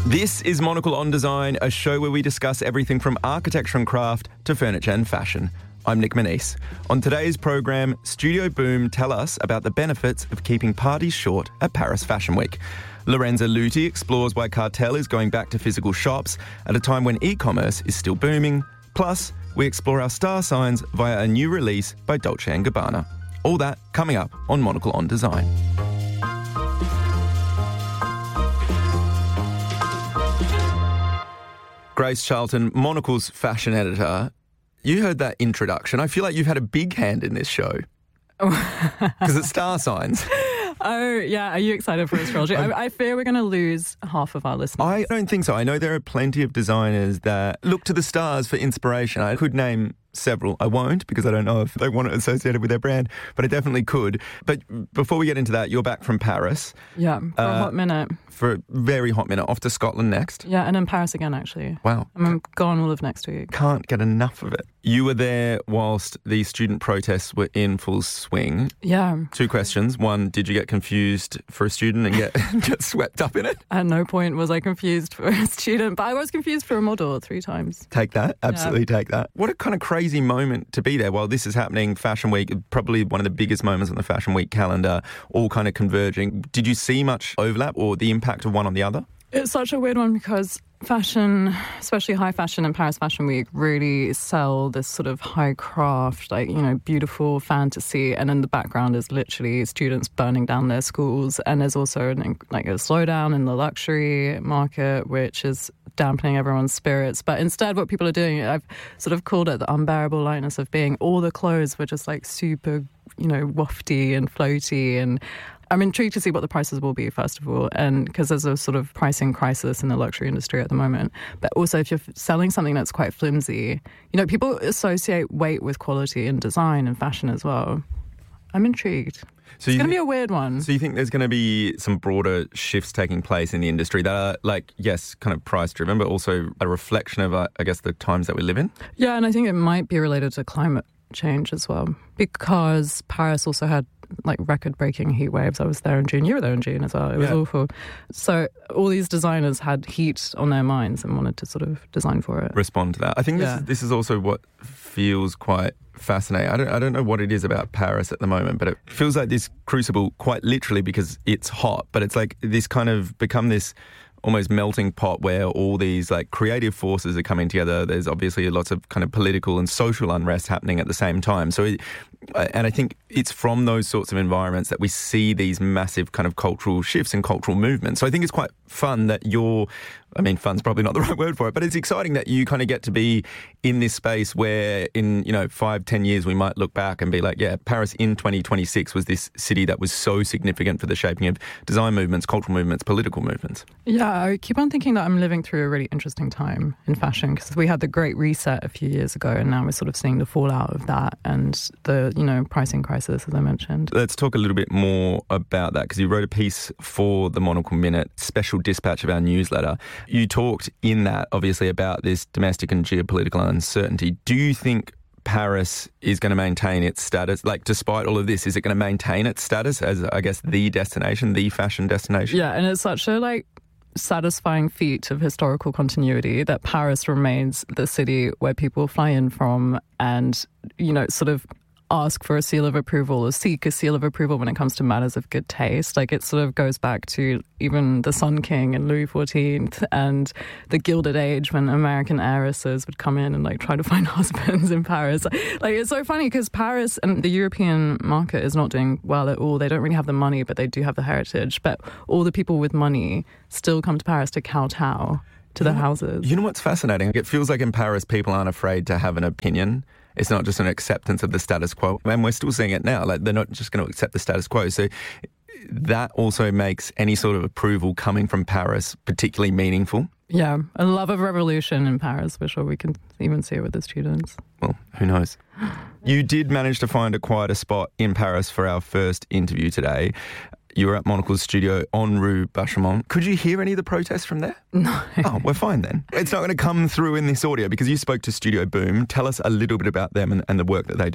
This is Monocle on Design, a show where we discuss everything from architecture and craft to furniture and fashion. I'm Nick Manise. On today's program, Studio Boom tell us about the benefits of keeping parties short at Paris Fashion Week. Lorenza Luti explores why Cartel is going back to physical shops at a time when e-commerce is still booming. Plus, we explore our star signs via a new release by Dolce & Gabbana. All that coming up on Monocle on Design. Grace Charlton, Monocle's fashion editor. You heard that introduction. I feel like you've had a big hand in this show. Because it's star signs. Oh, yeah. Are you excited for astrology? I fear we're going to lose half of our listeners. I don't think so. I know there are plenty of designers that look to the stars for inspiration. I could name several. I won't because I don't know if they want it associated with their brand, but I definitely could. But before we get into that, you're back from Paris. Yeah, for a hot minute. For a very hot minute. Off to Scotland next. Yeah, and in Paris again, actually. Wow. I'm gone all of next week. Can't get enough of it. You were there whilst the student protests were in full swing. Yeah. 2 questions. One, did you get confused for a student and get swept up in it? At no point was I confused for a student, but I was confused for a model 3 times. Take that. Absolutely take that. What a kind of crazy moment to be there while this is happening. Fashion Week, probably one of the biggest moments on the Fashion Week calendar, all kind of converging. Did you see much overlap or the impact of one on the other? It's such a weird one because fashion, especially high fashion and Paris Fashion Week, really sell this sort of high craft, like, you know, beautiful fantasy. And in the background is literally students burning down their schools. And there's also a slowdown in the luxury market, which is dampening everyone's spirits. But instead, what people are doing, I've sort of called it the unbearable lightness of being. All the clothes were just like super, you know, wafty and floaty. And I'm intrigued to see what the prices will be, first of all, and because there's a sort of pricing crisis in the luxury industry at the moment. But also, if you're selling something that's quite flimsy, you know, people associate weight with quality in design and fashion as well. I'm intrigued. So it's going to be a weird one. So you think there's going to be some broader shifts taking place in the industry that are, like, yes, kind of price-driven, but also a reflection of, I guess, the times that we live in? Yeah, and I think it might be related to climate change as well, because Paris also had like record-breaking heat waves. I was there in June. You were there in June as well. It was awful. So all these designers had heat on their minds and wanted to sort of design for it. Respond to that. I think this is also what feels quite fascinating. I don't know what it is about Paris at the moment, but it feels like this crucible, quite literally, because it's hot, but it's like this kind of become this almost melting pot where all these like creative forces are coming together. There's obviously lots of kind of political and social unrest happening at the same time. And I think it's from those sorts of environments that we see these massive kind of cultural shifts and cultural movements. So I think it's quite fun that fun's probably not the right word for it, but it's exciting that you kind of get to be in this space where in, 5-10 years we might look back and be like, yeah, Paris in 2026 was this city that was so significant for the shaping of design movements, cultural movements, political movements. Yeah, I keep on thinking that I'm living through a really interesting time in fashion because we had the Great Reset a few years ago and now we're sort of seeing the fallout of that and the, pricing crisis, as I mentioned. Let's talk a little bit more about that because you wrote a piece for the Monocle Minute, special dispatch of our newsletter. You talked in that, obviously, about this domestic and geopolitical uncertainty. Do you think Paris is going to maintain its status? Like, despite all of this, is it going to maintain its status as, I guess, the destination, the fashion destination? Yeah, and it's such a, satisfying feat of historical continuity that Paris remains the city where people fly in from and, sort of ask for a seal of approval or seek a seal of approval when it comes to matters of good taste. Like, it sort of goes back to even the Sun King and Louis XIV and the Gilded Age when American heiresses would come in and try to find husbands in Paris. It's so funny because Paris and the European market is not doing well at all. They don't really have the money, but they do have the heritage. But all the people with money still come to Paris to kowtow to their houses. You know what's fascinating? It feels like in Paris people aren't afraid to have an opinion. It's not just an acceptance of the status quo. And we're still seeing it now. They're not just going to accept the status quo. So that also makes any sort of approval coming from Paris particularly meaningful. Yeah, a love of revolution in Paris. We're sure we can even see it with the students. Well, who knows? You did manage to find a quieter spot in Paris for our first interview today. You were at Monocle's studio on Rue Bachaumont. Could you hear any of the protests from there? No. Oh, we're fine then. It's not going to come through in this audio because you spoke to Studio Boom. Tell us a little bit about them and the work that they do.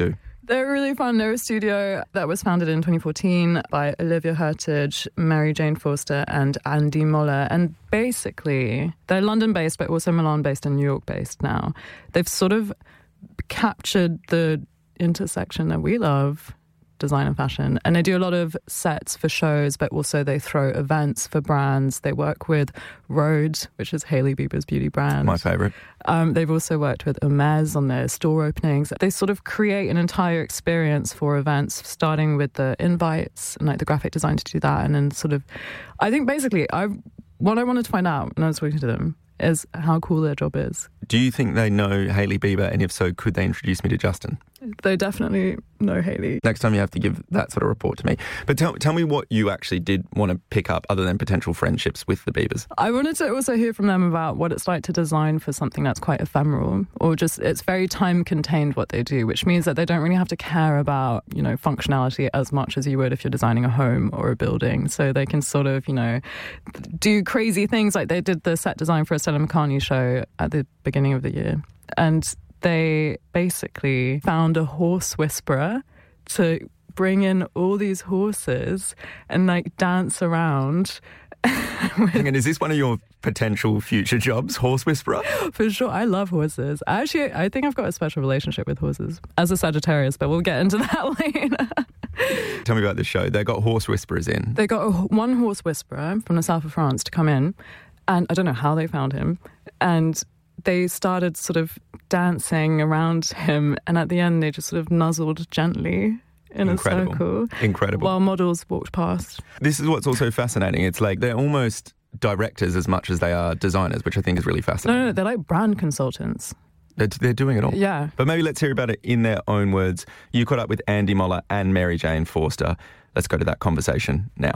They're really fun. They're a studio that was founded in 2014 by Olivia Heritage, Mary Jane Forster and Andy Moller. And basically, they're London-based, but also Milan-based and New York-based now. They've sort of captured the intersection that we love, design and fashion. And they do a lot of sets for shows, but also they throw events for brands. They work with Rhode, which is Hailey Bieber's beauty brand. My favourite. They've also worked with Hermès on their store openings. They sort of create an entire experience for events, starting with the invites and like the graphic design to do that. And then sort of, I think basically what I wanted to find out when I was talking to them is how cool their job is. Do you think they know Hailey Bieber? And if so, could they introduce me to Justin? They definitely know Hailey. Next time you have to give that sort of report to me. But tell me what you actually did want to pick up other than potential friendships with the Biebers. I wanted to also hear from them about what it's like to design for something that's quite ephemeral, or just it's very time contained what they do, which means that they don't really have to care about, you know, functionality as much as you would if you're designing a home or a building. So they can sort of, you know, do crazy things like they did the set design for a Stella McCartney show at the beginning of the year. And they basically found a horse whisperer to bring in all these horses and like dance around. Hang on, is this one of your potential future jobs, horse whisperer? For sure. I love horses. Actually, I think I've got a special relationship with horses as a Sagittarius, but we'll get into that later. Tell me about this show. They got horse whisperers in. They got one horse whisperer from the south of France to come in, and I don't know how they found him. And they started sort of dancing around him, and at the end they just sort of nuzzled gently in a circle. Incredible. While models walked past. This is what's also fascinating. It's like they're almost directors as much as they are designers, which I think is really fascinating. No, they're like brand consultants. They're doing it all. Yeah. But maybe let's hear about it in their own words. You caught up with Andy Moller and Mary Jane Forster. Let's go to that conversation now.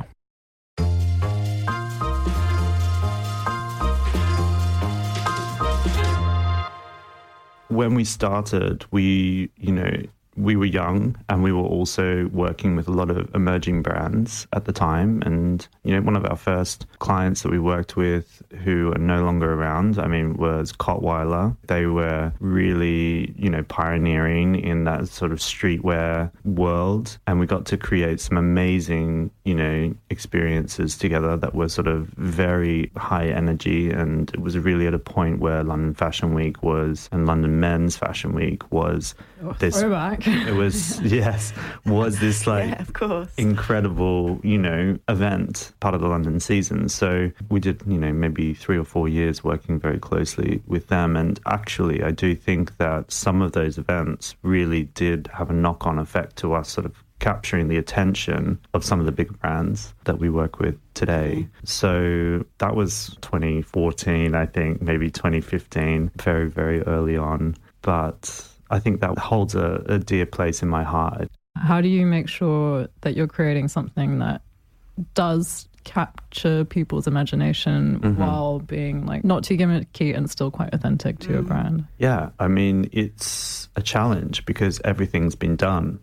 When we started, we were young and we were also working with a lot of emerging brands at the time. And, you know, one of our first clients that we worked with who are no longer around, was Kotweiler. They were really, pioneering in that sort of streetwear world. And we got to create some amazing, experiences together that were sort of very high energy. And it was really at a point where London Fashion Week was, and London Men's Fashion Week was this... Throwback. It was, was this like of course. Incredible, event, part of the London season. So we did, maybe 3 or 4 years working very closely with them. And actually, I do think that some of those events really did have a knock-on effect to us sort of capturing the attention of some of the big brands that we work with today. So that was 2014, I think, maybe 2015, very, very early on. But I think that holds a dear place in my heart. How do you make sure that you're creating something that does capture people's imagination while being like not too gimmicky and still quite authentic to your brand? Yeah, it's a challenge because everything's been done.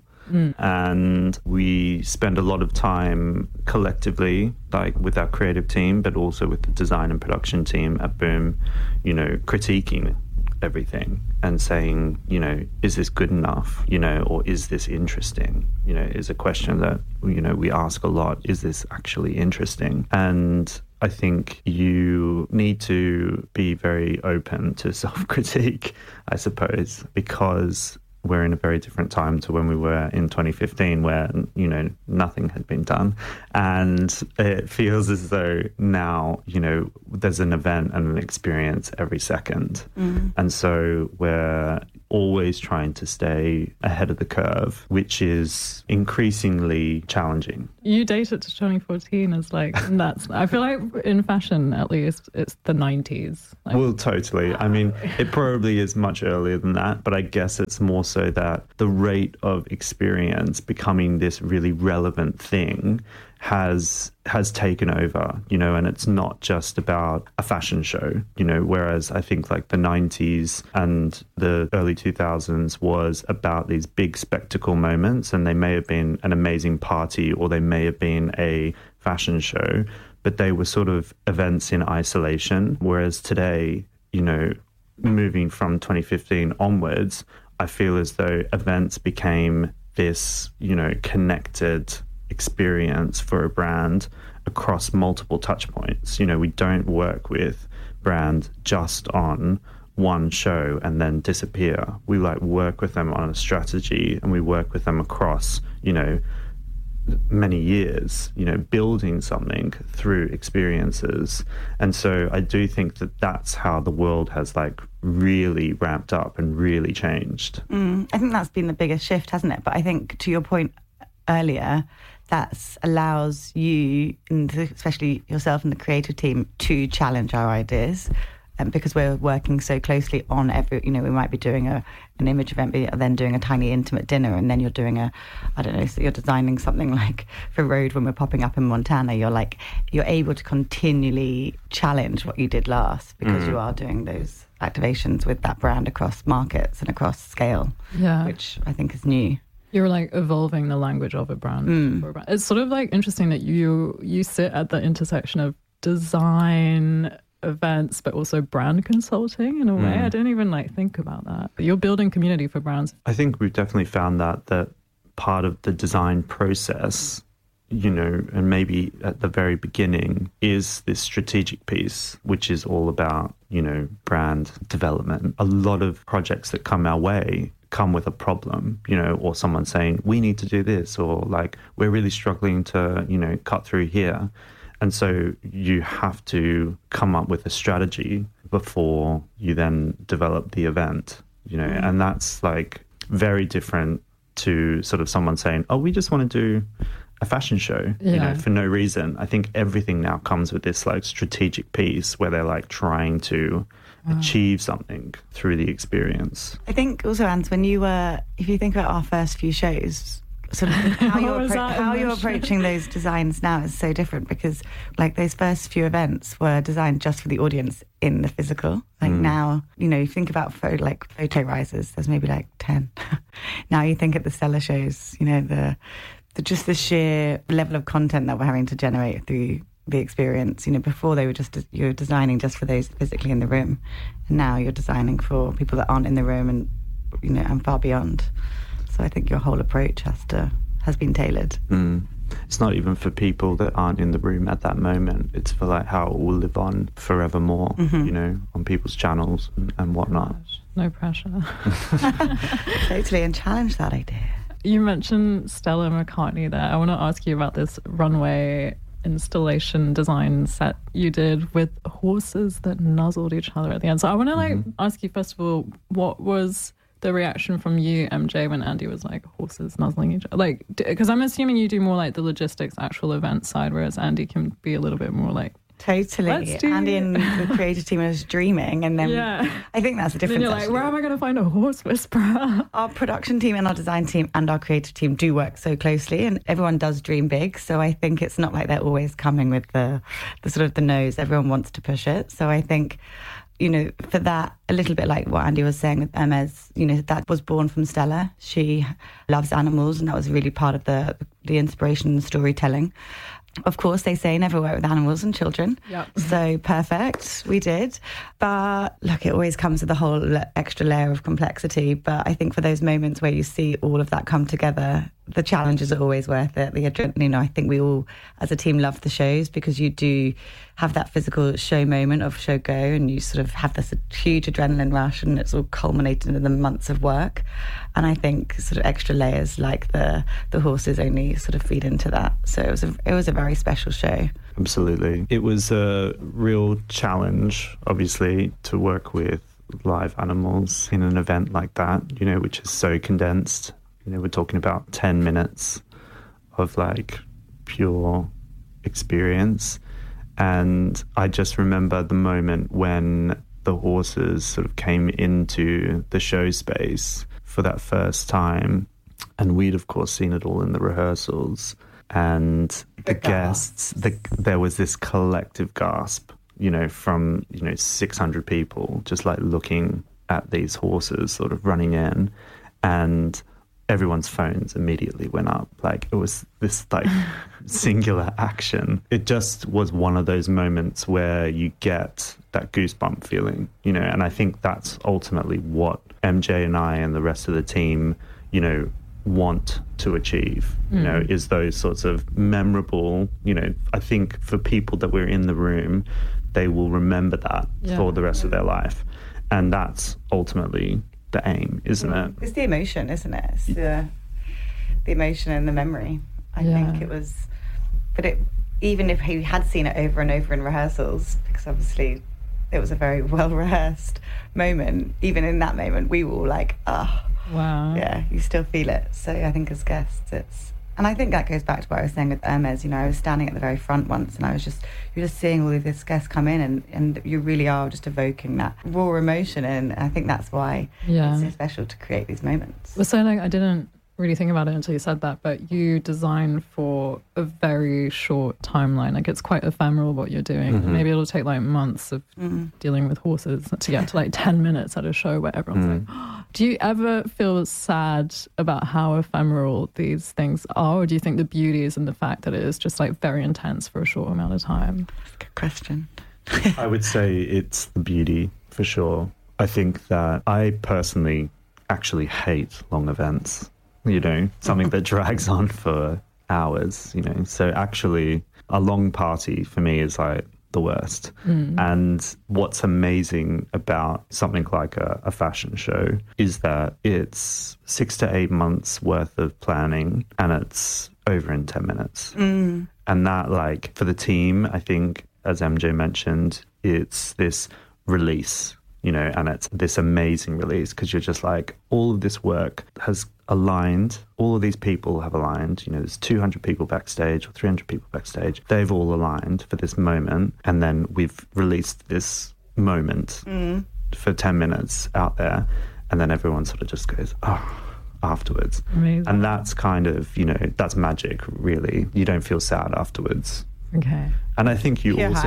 And we spend a lot of time collectively, like with our creative team, but also with the design and production team at Boom, critiquing everything and saying, is this good enough, or is this interesting, is a question that, we ask a lot. Is this actually interesting? And I think you need to be very open to self-critique, I suppose, because we're in a very different time to when we were in 2015 where, nothing had been done. And it feels as though now, there's an event and an experience every second. And so we're always trying to stay ahead of the curve, which is increasingly challenging. You date it to 2014 as like, that's, I feel like in fashion, at least, it's the 90s. Like, well, totally. It probably is much earlier than that, but I guess it's more so that the rate of experience becoming this really relevant thing has taken over, and it's not just about a fashion show, whereas I think like the 90s and the early 2000s was about these big spectacle moments, and they may have been an amazing party or they may have been a fashion show, but they were sort of events in isolation. Whereas today, moving from 2015 onwards, I feel as though events became this, connected experience for a brand across multiple touch points. We don't work with brands just on one show and then disappear. We work with them on a strategy, and we work with them across, many years, building something through experiences. And so I do think that that's how the world has really ramped up and really changed. I think that's been the biggest shift, hasn't it? But I think to your point earlier, that allows you, especially yourself and the creative team, to challenge our ideas. Because we're working so closely on every, we might be doing an image event, but then doing a tiny intimate dinner, and then you're doing so you're designing something for Rode when we're popping up in Montana. You're able to continually challenge what you did last, because you are doing those activations with that brand across markets and across scale, which I think is new. You're evolving the language of a brand. For a brand. It's sort of interesting that you sit at the intersection of design, events, but also brand consulting in a way. I didn't even think about that. But you're building community for brands. I think we've definitely found that part of the design process, and maybe at the very beginning, is this strategic piece, which is all about, brand development. A lot of projects that come our way come with a problem, or someone saying, we need to do this, or we're really struggling to, cut through here. And so you have to come up with a strategy before you then develop the event, and that's very different to sort of someone saying, oh, we just want to do a fashion show, for no reason. I think everything now comes with this strategic piece where they're trying to achieve something through the experience. I think also, Ans, if you think about our first few shows, sort of how you're approaching those designs now is so different, because those first few events were designed just for the audience in the physical. Now, you think about photo risers, there's maybe 10. Now you think at the Stella shows, just the sheer level of content that we're having to generate through the experience. Before they were you're designing just for those physically in the room, and now you're designing for people that aren't in the room and far beyond. So I think your whole approach has been tailored. It's not even for people that aren't in the room at that moment. It's for how it will live on forevermore, on people's channels and whatnot. No pressure. Totally, and challenge that idea. You mentioned Stella McCartney there. I want to ask you about this runway installation design set you did with horses that nuzzled each other at the end. So I want to ask you, first of all, what was the reaction from you, MJ, when Andy was horses nuzzling each other? Because I'm assuming you do more the logistics, actual event side, whereas Andy can be a little bit more Totally. Andy and the creative team was dreaming, and then I think that's the difference. And then you're where am I going to find a horse whisperer? Our production team and our design team and our creative team do work so closely, and everyone does dream big. So I think it's not they're always coming with the sort of the nose. Everyone wants to push it. So I think, for that, a little bit like what Andy was saying with Hermes, that was born from Stella. She loves animals, and that was really part of the inspiration and the storytelling. Of course, they say never work with animals and children. Yep. So perfect, we did. But look, it always comes with a whole extra layer of complexity. But I think for those moments where you see all of that come together, the challenges are always worth it. The adrenaline, I think we all as a team love the shows, because you do have that physical show moment of show go, and you sort of have this huge adrenaline rush, and it's all culminated in the months of work. And I think sort of extra layers like the horses only sort of feed into that. So it was a very special show. Absolutely. It was a real challenge, obviously, to work with live animals in an event like that, which is so condensed. We're talking about 10 minutes of pure experience. And I just remember the moment when the horses sort of came into the show space for that first time. And we'd, of course, seen it all in the rehearsals. And the guests, there was this collective gasp, from, 600 people just looking at these horses sort of running in. And everyone's phones immediately went up. It was this singular action. It just was one of those moments where you get that goosebump feeling, and I think that's ultimately what MJ and I and the rest of the team, you know, want to achieve, you know, is those sorts of memorable, you know, I think for people that were in the room, they will remember that for the rest of their life. And that's ultimately the aim, isn't it? It's the emotion, isn't it? It's the emotion and the memory. I think it was, but even if he had seen it over and over in rehearsals, because obviously it was a very well rehearsed moment, even in that moment we were all like, wow, yeah, you still feel it. So I think as guests and I think that goes back to what I was saying with Hermes. You know, I was standing at the very front once and you're just seeing all of these guests come in and you really are just evoking that raw emotion, and I think that's why it's so special to create these moments. Well, so like I didn't really think about it until you said that, but you design for a very short timeline. Like it's quite ephemeral what you're doing. Maybe it'll take like months of dealing with horses to get to like 10 minutes at a show where everyone's like, do you ever feel sad about how ephemeral these things are, or do you think the beauty is in the fact that it is just like very intense for a short amount of time? Good question. I would say it's the beauty for sure. I think that I personally actually hate long events. You know, something that drags on for hours, you know. So actually, a long party for me is like the worst. And what's amazing about something like a fashion show is that it's 6 to 8 months worth of planning and it's over in 10 minutes. And that, like, for the team, I think, as MJ mentioned, it's this release, you know, and it's this amazing release because you're just like, all of this work has aligned, all of these people have aligned, you know, there's 200 people backstage or 300 people backstage, they've all aligned for this moment, and then we've released this moment for 10 minutes out there, and then everyone sort of just goes, afterwards. Amazing. And that's kind of, you know, that's magic, really. You don't feel sad afterwards. Okay. And I think you also,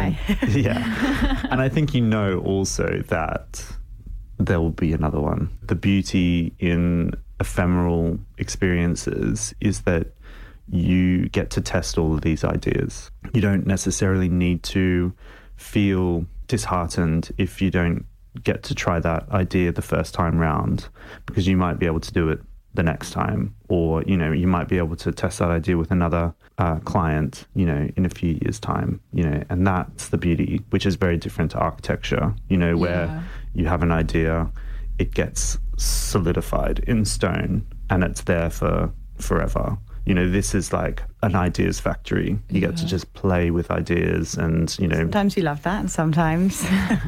high. and I think you know also that there will be another one. The beauty in ephemeral experiences is that you get to test all of these ideas. You don't necessarily need to feel disheartened if you don't get to try that idea the first time round, because you might be able to do it the next time, or, you know, you might be able to test that idea with another client, you know, in a few years' time, you know, and that's the beauty, which is very different to architecture, you know, where you have an idea, it gets solidified in stone and it's there for forever. You know, this is like an ideas factory. You get to just play with ideas and, you know... Sometimes you love that and sometimes...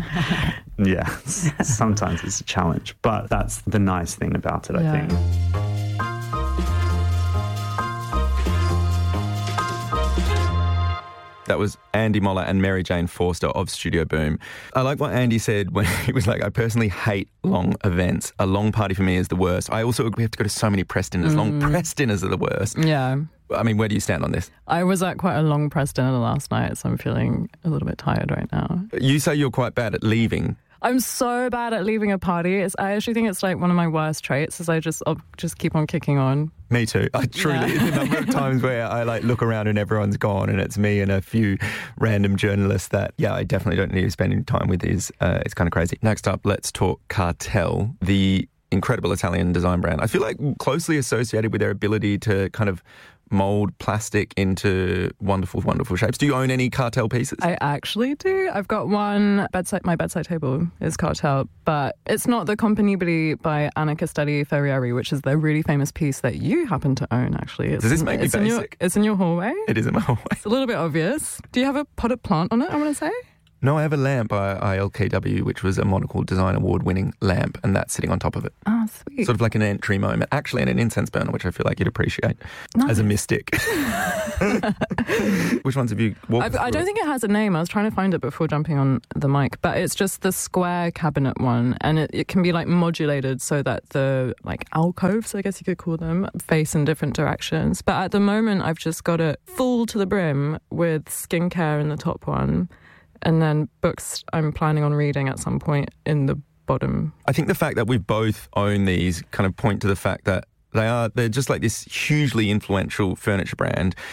yeah, sometimes it's a challenge. But that's the nice thing about it, I think. That was Andy Moller and Mary Jane Forster of Studio Boom. I like what Andy said when he was like, I personally hate long events. A long party for me is the worst. We have to go to so many press dinners. Long press dinners are the worst. Yeah. I mean, where do you stand on this? I was at quite a long press dinner last night, so I'm feeling a little bit tired right now. You say you're quite bad at leaving. I'm so bad at leaving a party. I actually think it's like one of my worst traits is I'll just keep on kicking on. Me too. I truly, the number of times where I like look around and everyone's gone and it's me and a few random journalists that, I definitely don't need to spend any time with is, it's kind of crazy. Next up, let's talk Cartel, the incredible Italian design brand. I feel like closely associated with their ability to kind of mold plastic into wonderful, wonderful shapes. Do you own any Cartel pieces? I actually do. I've got one my bedside table is Cartel, but it's not the Componibili by Anna Castelli Ferrieri, which is the really famous piece that you happen to own, actually. Does this make me basic? It's in your hallway. It is in my hallway. It's a little bit obvious. Do you have a potted plant on it, I want to say? No, I have a lamp by ILKW, which was a Monocle Design Award-winning lamp, and that's sitting on top of it. Oh, sweet. Sort of like an entry moment. Actually, and an incense burner, which I feel like you'd appreciate as a mystic. Which ones have you walked through? I don't think it has a name. I was trying to find it before jumping on the mic, but it's just the square cabinet one, and it can be like modulated so that the like alcoves, I guess you could call them, face in different directions. But at the moment, I've just got it full to the brim with skincare in the top one, and then books I'm planning on reading at some point in the bottom. I think the fact that we both own these kind of point to the fact that they're just like this hugely influential furniture brand.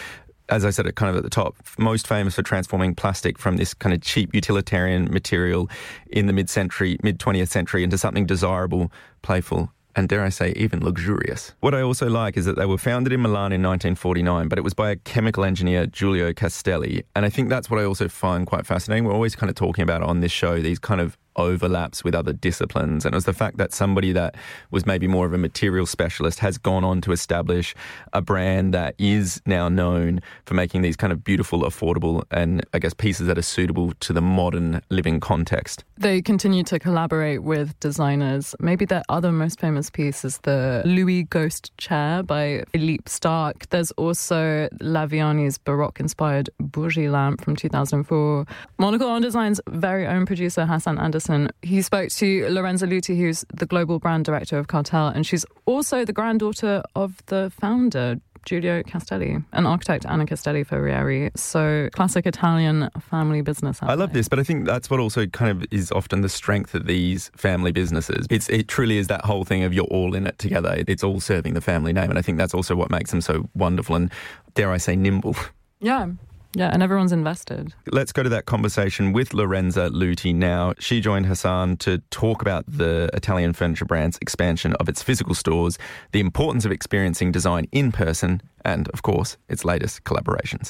as I said, kind of at the top, most famous for transforming plastic from this kind of cheap utilitarian material in the mid-20th century into something desirable, playful, and dare I say, even luxurious. What I also like is that they were founded in Milan in 1949, but it was by a chemical engineer, Giulio Castelli. And I think that's what I also find quite fascinating. We're always kind of talking about on this show, these kind of overlaps with other disciplines. And it was the fact that somebody that was maybe more of a material specialist has gone on to establish a brand that is now known for making these kind of beautiful, affordable, and I guess pieces that are suitable to the modern living context. They continue to collaborate with designers. Maybe their other most famous piece is the Louis Ghost Chair by Philippe Starck. There's also Laviani's Baroque-inspired bougie lamp from 2004. Monocle On Design's very own producer, Hassan Anderson, he spoke to Lorenza Luti, who's the global brand director of Cartel, and she's also the granddaughter of the founder, Giulio Castelli, and architect Anna Castelli Ferrieri. So classic Italian family business. I love this, but I think that's what also kind of is often the strength of these family businesses. It truly is that whole thing of you're all in it together. It's all serving the family name, and I think that's also what makes them so wonderful and, dare I say, nimble. Yeah, and everyone's invested. Let's go to that conversation with Lorenza Luti now. She joined Hassan to talk about the Italian furniture brand's expansion of its physical stores, the importance of experiencing design in person, and, of course, its latest collaborations.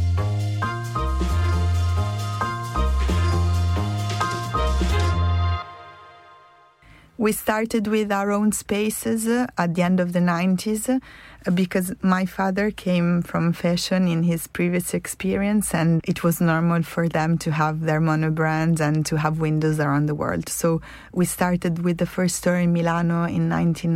We started with our own spaces at the end of the 90s because my father came from fashion in his previous experience, and it was normal for them to have their monobrands and to have windows around the world. So we started with the first store in Milano in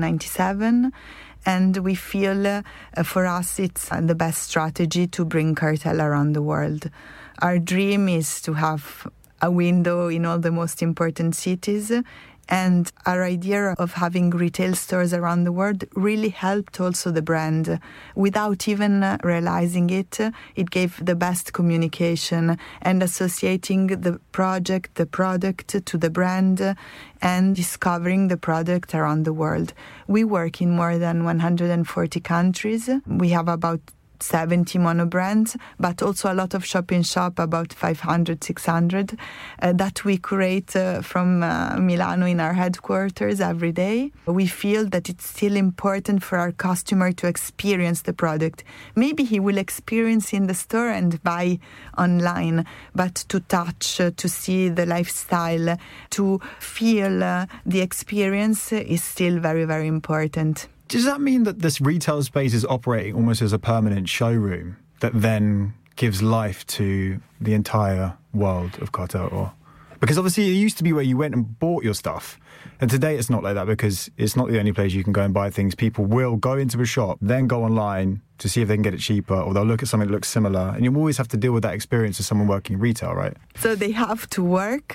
1997, and we feel for us it's the best strategy to bring Cartel around the world. Our dream is to have a window in all the most important cities. And our idea of having retail stores around the world really helped also the brand. Without even realizing it, it gave the best communication and associating the project, the product to the brand and discovering the product around the world. We work in more than 140 countries. We have about 70 monobrands, but also a lot of shop-in-shop, about 500, 600, that we curate from Milano in our headquarters every day. We feel that it's still important for our customer to experience the product. Maybe he will experience in the store and buy online, but to touch, to see the lifestyle, to feel the experience is still very, very important. Does that mean that this retail space is operating almost as a permanent showroom that then gives life to the entire world of Cartel? Or because obviously it used to be where you went and bought your stuff, and today it's not like that because it's not the only place you can go and buy things. People will go into a shop, then go online to see if they can get it cheaper, or they'll look at something that looks similar, and you always have to deal with that experience as someone working retail, right? So they have to work,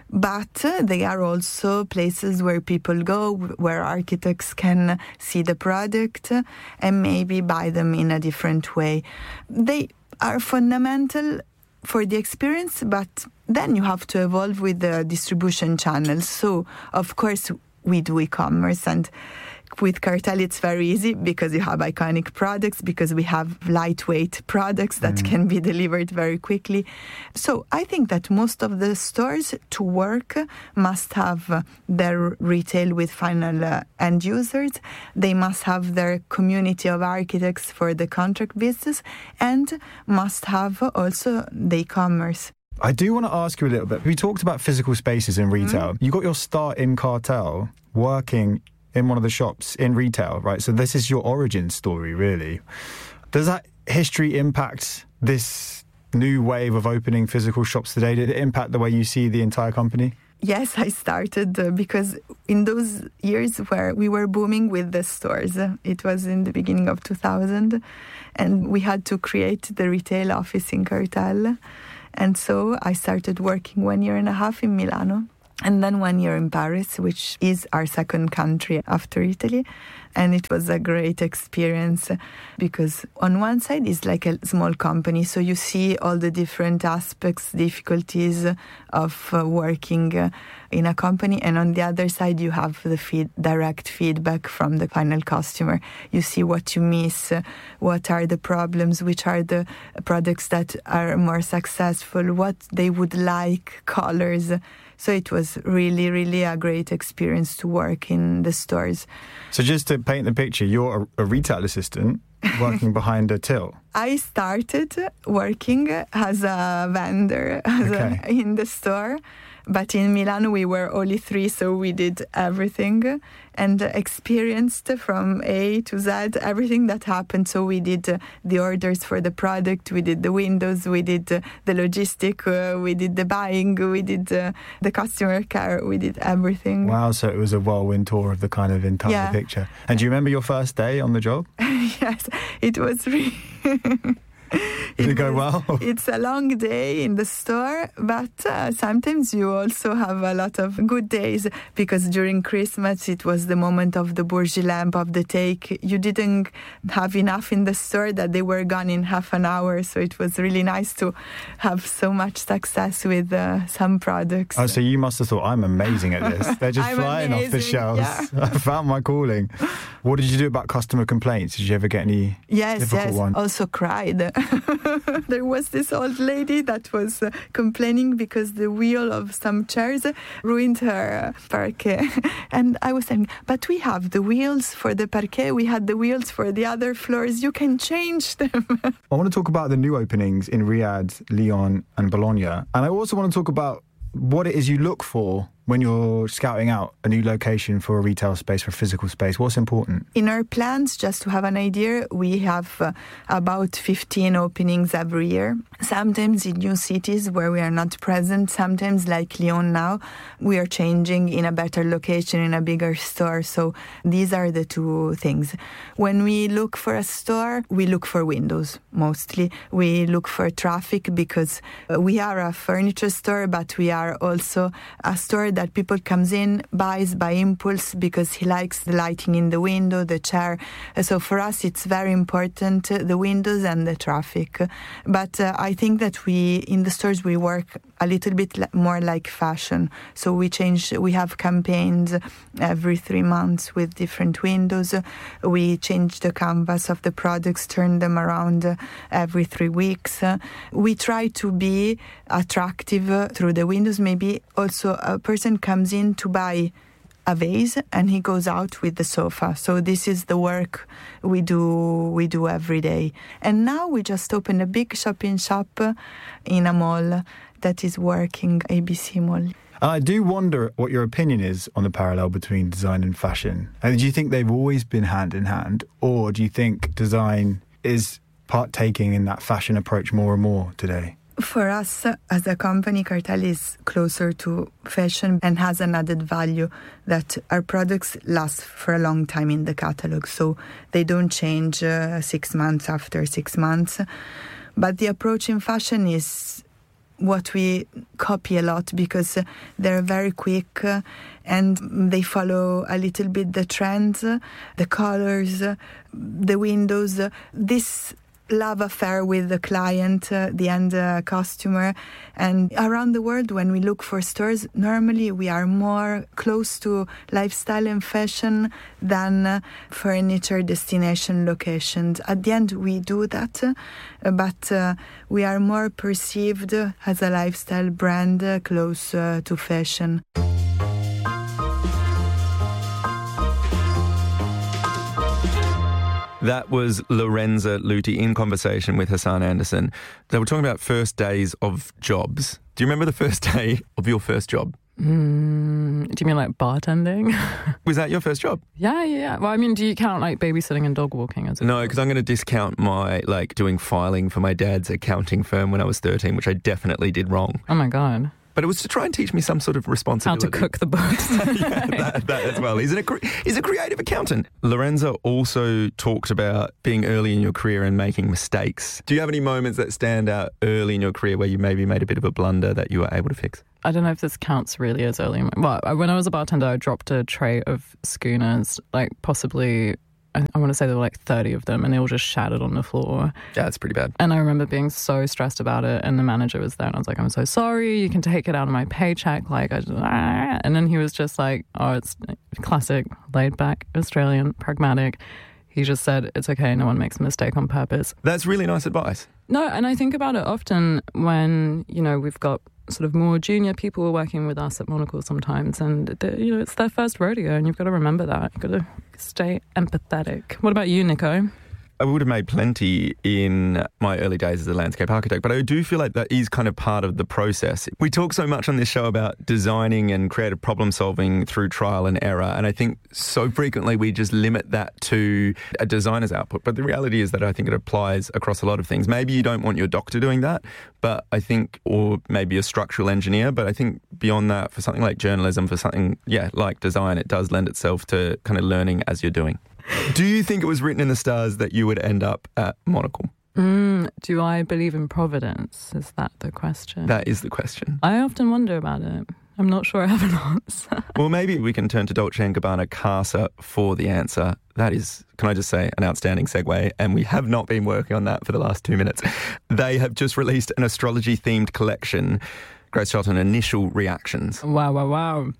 but they are also places where people go, where architects can see the product and maybe buy them in a different way. They are fundamental for the experience, but then you have to evolve with the distribution channels. So, of course, we do e-commerce, and with Cartel it's very easy because you have iconic products, because we have lightweight products that can be delivered very quickly. So I think that most of the stores to work must have their retail with final end users. They must have their community of architects for the contract business, and must have also the e-commerce. I do want to ask you a little bit. We talked about physical spaces in retail. You got your start in Cartel working in one of the shops in retail, right? So this is your origin story, really. Does that history impact this new wave of opening physical shops today? Did it impact the way you see the entire company? Yes, I started because in those years where we were booming with the stores, it was in the beginning of 2000, and we had to create the retail office in Cartel. And so I started working 1.5 years in Milano. And then 1 year in Paris, which is our second country after Italy. And it was a great experience because on one side it's like a small company, so you see all the different aspects, difficulties of working in a company, and on the other side you have the direct feedback from the final customer. You see what you miss, what are the problems, which are the products that are more successful, what they would like, colors. So it was really, really a great experience to work in the stores. So just to paint the picture, you're a retail assistant working behind a till. I started working as a vendor in the store. But in Milan, we were only 3, so we did everything and experienced from A to Z everything that happened. So we did the orders for the product, we did the windows, we did the logistic, we did the buying, we did the customer care, we did everything. Wow, so it was a whirlwind tour of the kind of entire picture. And do you remember your first day on the job? Yes, it was really... Did it go well? It's a long day in the store, but sometimes you also have a lot of good days, because during Christmas it was the moment of the bougie lamp, of the take. You didn't have enough in the store that they were gone in half an hour, so it was really nice to have so much success with some products. Oh, so you must have thought, I'm amazing at this. They're just flying off the shelves. Yeah. I found my calling. What did you do about customer complaints? Did you ever get any difficult ones? Also cried. There was this old lady that was complaining because the wheel of some chairs ruined her parquet. And I was saying, but we have the wheels for the parquet, we had the wheels for the other floors, you can change them. I want to talk about the new openings in Riyadh, Lyon and Bologna. And I also want to talk about what it is you look for when you're scouting out a new location for a retail space, for a physical space. What's important? In our plans, just to have an idea, we have about 15 openings every year. Sometimes in new cities where we are not present, sometimes like Lyon now, we are changing in a better location, in a bigger store. So these are the two things. When we look for a store, we look for windows mostly. We look for traffic because we are a furniture store, but we are also a store that people comes in, buys by impulse because he likes the lighting in the window, the chair. So for us, it's very important, the windows and the traffic. But I think that in the stores, we work a little bit more like fashion. So we have campaigns every 3 months with different windows. We change the canvas of the products, turn them around every 3 weeks. We try to be attractive through the windows. Maybe also a person comes in to buy a vase and he goes out with the sofa. So this is the work we do every day. And now we just opened a big shop in a mall that is working, ABC Mall. I do wonder what your opinion is on the parallel between design and fashion. And do you think they've always been hand in hand, or do you think design is partaking in that fashion approach more and more today? For us, as a company, Cartel is closer to fashion and has an added value that our products last for a long time in the catalog. So they don't change 6 months after 6 months. But the approach in fashion is what we copy a lot because they're very quick and they follow a little bit the trends, the colors, the windows. This love affair with the client, the end customer. And around the world, when we look for stores, normally we are more close to lifestyle and fashion than furniture destination locations. At the end, we do that, but we are more perceived as a lifestyle brand close to fashion. That was Lorenza Luti in conversation with Hassan Anderson. They were talking about first days of jobs. Do you remember the first day of your first job? Do you mean like bartending? Was that your first job? Yeah. Well, I mean, do you count like babysitting and dog walking as a No, because I'm going to discount my doing filing for my dad's accounting firm when I was 13, which I definitely did wrong. Oh my God. But it was to try and teach me some sort of responsibility. How to cook the books. Yeah, that as well. He's a creative accountant. Lorenza also talked about being early in your career and making mistakes. Do you have any moments that stand out early in your career where you maybe made a bit of a blunder that you were able to fix? I don't know if this counts really as early. Well, when I was a bartender, I dropped a tray of schooners, like possibly, I want to say there were like 30 of them, and they all just shattered on the floor. Yeah, it's pretty bad. And I remember being so stressed about it, and the manager was there, and I was like, I'm so sorry, you can take it out of my paycheck. Like, and then he was just like, oh, it's classic, laid back, Australian, pragmatic. He just said, it's okay, no one makes a mistake on purpose. That's really nice advice. No, and I think about it often when, you know, we've got sort of more junior people working with us at Monocle sometimes, and, you know, it's their first rodeo, and you've got to remember that. You've got to stay empathetic. What about you, Nico? I would have made plenty in my early days as a landscape architect, but I do feel like that is kind of part of the process. We talk so much on this show about designing and creative problem solving through trial and error, and I think so frequently we just limit that to a designer's output. But the reality is that I think it applies across a lot of things. Maybe you don't want your doctor doing that, but I think, or maybe a structural engineer, but I think beyond that, for something like journalism, for something, like design, it does lend itself to kind of learning as you're doing. Do you think it was written in the stars that you would end up at Monocle? Do I believe in Providence? Is that the question? That is the question. I often wonder about it. I'm not sure I have an answer. Well, maybe we can turn to Dolce & Gabbana Casa for the answer. That is, can I just say, an outstanding segue, and we have not been working on that for the last 2 minutes. They have just released an astrology-themed collection. Grace Charlton, initial reactions. Wow.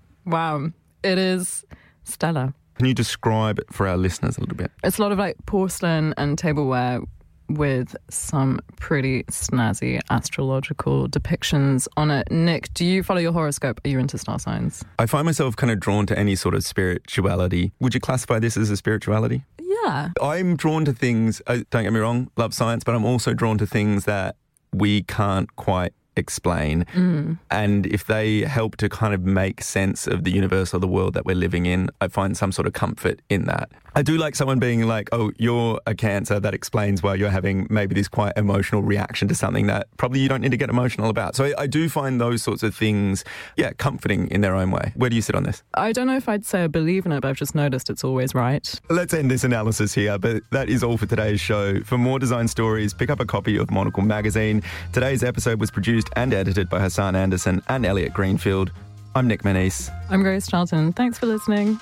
It is stellar. Can you describe it for our listeners a little bit? It's a lot of like porcelain and tableware with some pretty snazzy astrological depictions on it. Nick, do you follow your horoscope? Are you into star signs? I find myself kind of drawn to any sort of spirituality. Would you classify this as a spirituality? Yeah. I'm drawn to things, don't get me wrong, love science, but I'm also drawn to things that we can't quite explain. And if they help to kind of make sense of the universe or the world that we're living in, I find some sort of comfort in that. I do like someone being like, oh, you're a Cancer, that explains why you're having maybe this quite emotional reaction to something that probably you don't need to get emotional about. So I do find those sorts of things, comforting in their own way. Where do you sit on this? I don't know if I'd say I believe in it, but I've just noticed it's always right. Let's end this analysis here, but that is all for today's show. For more design stories, pick up a copy of Monocle magazine. Today's episode was produced and edited by Hassan Anderson and Elliot Greenfield. I'm Nick Manise. I'm Grace Charlton. Thanks for listening.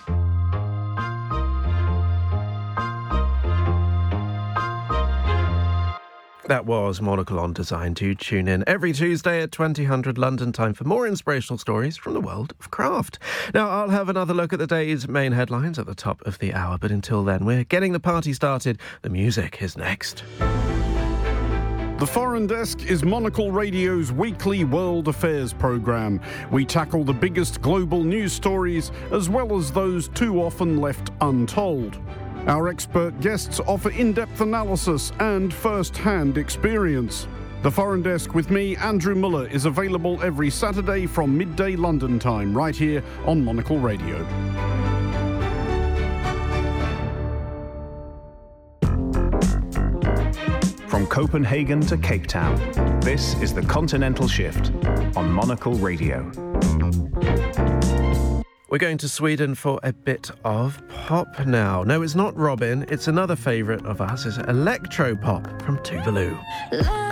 That was Monocle on Design. Do tune in every Tuesday at 2000 London time for more inspirational stories from the world of craft. Now, I'll have another look at the day's main headlines at the top of the hour, but until then, we're getting the party started. The music is next. The Foreign Desk is Monocle Radio's weekly world affairs programme. We tackle the biggest global news stories as well as those too often left untold. Our expert guests offer in-depth analysis and first-hand experience. The Foreign Desk with me, Andrew Muller, is available every Saturday from midday London time, right here on Monocle Radio. From Copenhagen to Cape Town, this is The Continental Shift on Monocle Radio. We're going to Sweden for a bit of pop now. No, it's not Robin. It's another favourite of us. It's electro pop from Tuvalu.